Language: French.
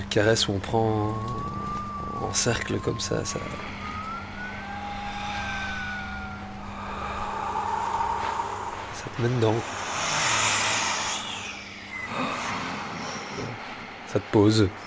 caresse où on prend en cercle comme ça te met dedans. Ça te pose.